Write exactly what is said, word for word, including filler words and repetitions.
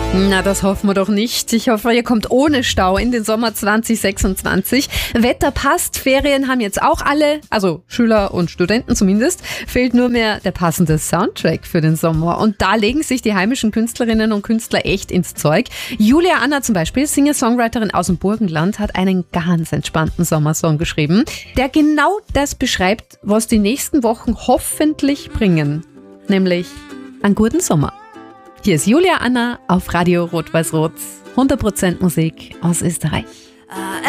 Na, das hoffen wir doch nicht. Ich hoffe, ihr kommt ohne Stau in den Sommer zwanzig sechsundzwanzig. Wetter passt, Ferien haben jetzt auch alle, also Schüler und Studenten zumindest. Fehlt nur mehr der passende Soundtrack für den Sommer. Und da legen sich die heimischen Künstlerinnen und Künstler echt ins Zeug. Julia Anna zum Beispiel, Singer-Songwriterin aus dem Burgenland, hat einen ganz entspannten Sommersong geschrieben, der genau das beschreibt, was die nächsten Wochen hoffentlich bringen. Nämlich einen guten Sommer. Hier ist Julia Anna auf Radio Rot-Weiß-Rot. hundert Prozent Musik aus Österreich.